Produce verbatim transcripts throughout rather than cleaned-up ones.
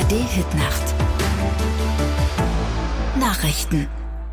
D-Hit-Nacht. Nachrichten.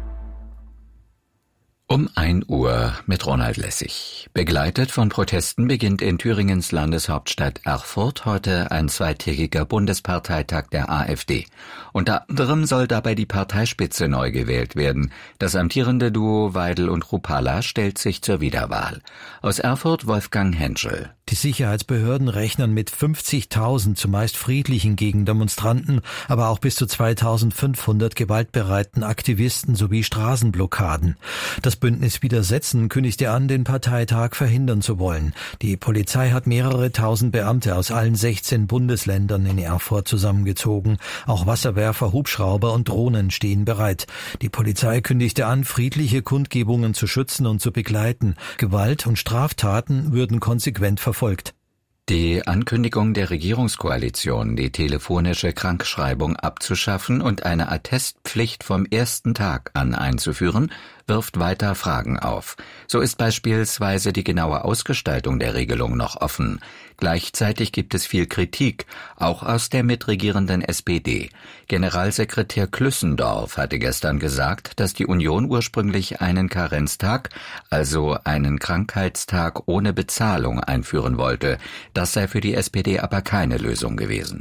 Um ein Uhr mit Ronald Lessig. Begleitet von Protesten beginnt in Thüringens Landeshauptstadt Erfurt heute ein zweitägiger Bundesparteitag der AfD. Unter anderem soll dabei die Parteispitze neu gewählt werden. Das amtierende Duo Weidel und Rupalla stellt sich zur Wiederwahl. Aus Erfurt Wolfgang Henschel. Die Sicherheitsbehörden rechnen mit fünfzigtausend zumeist friedlichen Gegendemonstranten, aber auch bis zu zweitausendfünfhundert gewaltbereiten Aktivisten sowie Straßenblockaden. Das Bündnis Widersetzen kündigte an, den Parteitag verhindern zu wollen. Die Polizei hat mehrere tausend Beamte aus allen sechzehn Bundesländern in Erfurt zusammengezogen. Auch Wasserwerfer, Hubschrauber und Drohnen stehen bereit. Die Polizei kündigte an, friedliche Kundgebungen zu schützen und zu begleiten. Gewalt und Straftaten würden konsequent verfolgt. Folgt. Die Ankündigung der Regierungskoalition, die telefonische Krankschreibung abzuschaffen und eine Attestpflicht vom ersten Tag an einzuführen, wirft weiter Fragen auf. So ist beispielsweise die genaue Ausgestaltung der Regelung noch offen. Gleichzeitig gibt es viel Kritik, auch aus der mitregierenden S P D. Generalsekretär Klüssendorf hatte gestern gesagt, dass die Union ursprünglich einen Karenztag, also einen Krankheitstag ohne Bezahlung, einführen wollte. Das sei für die S P D aber keine Lösung gewesen.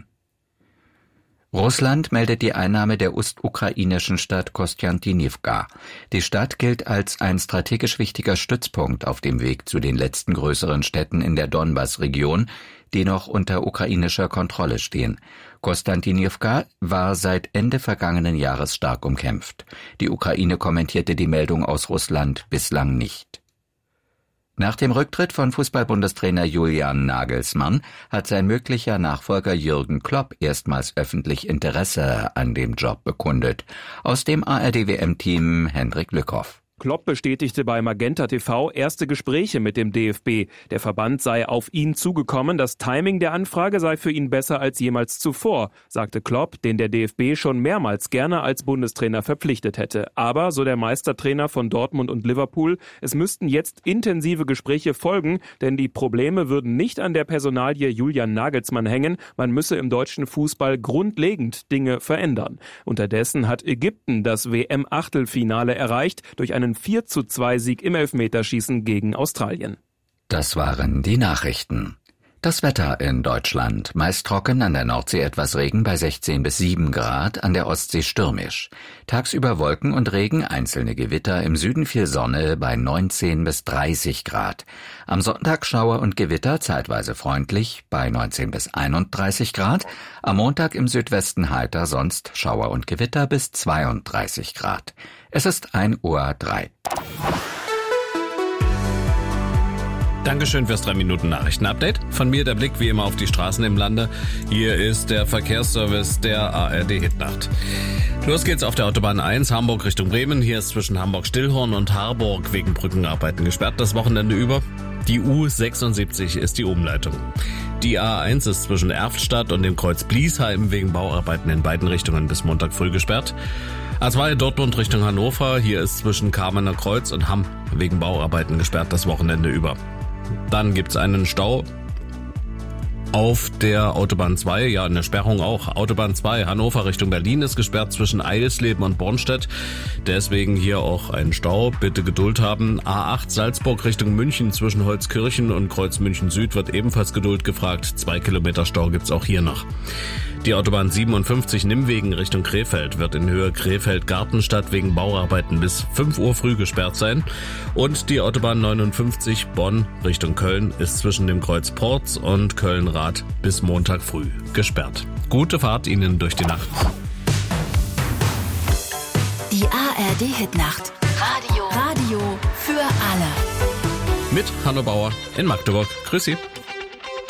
Russland meldet die Einnahme der ostukrainischen Stadt Kostjantinivka. Die Stadt gilt als ein strategisch wichtiger Stützpunkt auf dem Weg zu den letzten größeren Städten in der Donbass-Region, die noch unter ukrainischer Kontrolle stehen. Kostjantinivka war seit Ende vergangenen Jahres stark umkämpft. Die Ukraine kommentierte die Meldung aus Russland bislang nicht. Nach dem Rücktritt von Fußball-Bundestrainer Julian Nagelsmann hat sein möglicher Nachfolger Jürgen Klopp erstmals öffentlich Interesse an dem Job bekundet. Aus dem A R D-W M-Team Hendrik Lückhoff. Klopp bestätigte bei Magenta T V erste Gespräche mit dem D F B. Der Verband sei auf ihn zugekommen. Das Timing der Anfrage sei für ihn besser als jemals zuvor, sagte Klopp, den der D F B schon mehrmals gerne als Bundestrainer verpflichtet hätte. Aber, so der Meistertrainer von Dortmund und Liverpool, es müssten jetzt intensive Gespräche folgen, denn die Probleme würden nicht an der Personalie Julian Nagelsmann hängen. Man müsse im deutschen Fußball grundlegend Dinge verändern. Unterdessen hat Ägypten das W M-Achtelfinale erreicht durch einen vier zu zwei Sieg im Elfmeterschießen gegen Australien. Das waren die Nachrichten. Das Wetter in Deutschland. Meist trocken, an der Nordsee etwas Regen bei sechzehn bis sieben Grad, an der Ostsee stürmisch. Tagsüber Wolken und Regen, einzelne Gewitter, im Süden viel Sonne bei neunzehn bis dreißig Grad. Am Sonntag Schauer und Gewitter, zeitweise freundlich bei neunzehn bis einunddreißig Grad. Am Montag im Südwesten heiter, sonst Schauer und Gewitter bis zweiunddreißig Grad. Es ist ein Uhr drei. Dankeschön fürs drei Minuten Nachrichten-Update. Von mir der Blick wie immer auf die Straßen im Lande. Hier ist der Verkehrsservice der A R D-Hitnacht. Los geht's auf der Autobahn eins, Hamburg Richtung Bremen. Hier ist zwischen Hamburg-Stillhorn und Harburg wegen Brückenarbeiten gesperrt das Wochenende über. Die U sechsundsiebzig ist die Umleitung. Die A eins ist zwischen Erftstadt und dem Kreuz Bliesheim wegen Bauarbeiten in beiden Richtungen bis Montag früh gesperrt. A zwei Dortmund Richtung Hannover. Hier ist zwischen Kamener Kreuz und Hamm wegen Bauarbeiten gesperrt das Wochenende über. Dann gibt's einen Stau auf der Autobahn zwei, ja, eine Sperrung auch. Autobahn zwei, Hannover Richtung Berlin ist gesperrt zwischen Eisleben und Bornstedt. Deswegen hier auch ein Stau, bitte Geduld haben. A acht Salzburg Richtung München zwischen Holzkirchen und Kreuz München Süd wird ebenfalls Geduld gefragt. Zwei Kilometer Stau gibt's auch hier noch. Die Autobahn siebenundfünfzig Nimmwegen Richtung Krefeld wird in Höhe Krefeld-Gartenstadt wegen Bauarbeiten bis fünf Uhr früh gesperrt sein. Und die Autobahn neunundfünfzig Bonn Richtung Köln ist zwischen dem Kreuz Porz und Köln-Rath bis Montag früh gesperrt. Gute Fahrt Ihnen durch die Nacht. Die A R D-Hitnacht. Radio. Radio für alle. Mit Hanno Bauer in Magdeburg. Grüß Sie.